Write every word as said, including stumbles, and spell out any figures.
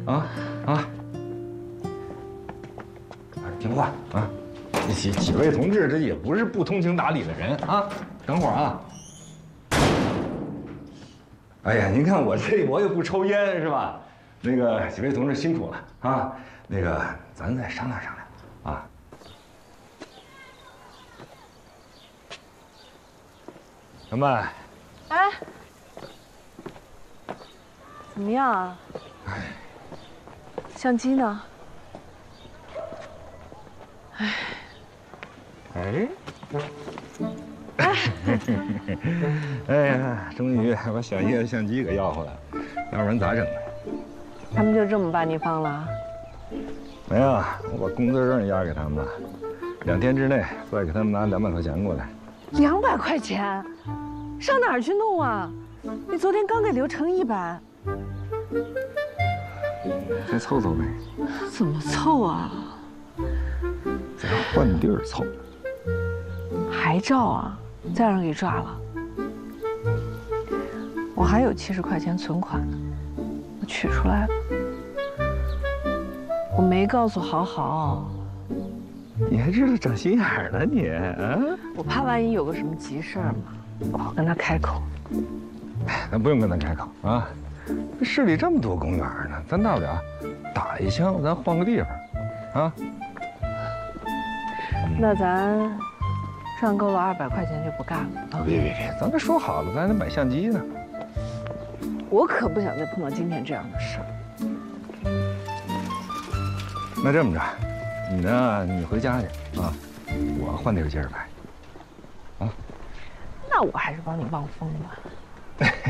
啊啊！听话啊！几几位同志，这也不是不通情达理的人啊！等会儿啊！哎呀，您看我这我也不抽烟是吧？那个几位同志辛苦了啊！那个咱再商量商量啊！小曼， 哎，怎么样啊？哎，相机呢？哎， 哎，哎呀，终于把小叶的相机给要回来了，要不然咋整呢？ 他们就这么把你放了？ 没有，我把工资证押给他们了，两天之内再给他们拿两百块钱过来。 两百块钱，上哪儿去弄啊？你昨天刚给刘成一百， 再凑凑呗。 怎么凑啊？ 再换地儿凑。 还照啊？再让人给抓了。我还有七十块钱存款呢，我取出来了。我没告诉好好。 你还知道长心眼儿呢你啊？ 我怕万一有个什么急事儿嘛，我好跟他开口。 咱不用跟他开口啊，这市里这么多公园呢，咱大不了打一枪，咱换个地方，啊？ 那咱赚够了二百块钱就不干了啊！ 别别别，咱这说好了，咱还得买相机呢。 我可不想再碰到今天这样的事儿。 那这么着，你呢？你回家去啊，我换地儿接着拍。啊？ 那我还是帮你望风吧。